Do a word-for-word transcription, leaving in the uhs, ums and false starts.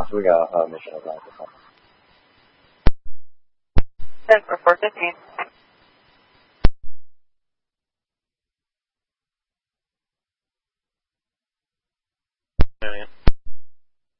So we got a uh, mission of that. ten for four fifteen.